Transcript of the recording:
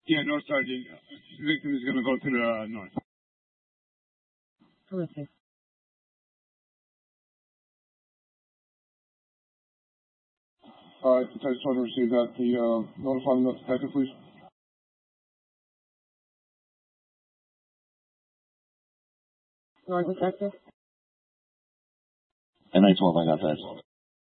Yeah, north side. Victim is going to go to the north. Terrific. All right, Detective Toner received that. Notify the detective, please. Detective? And I 12, I got that.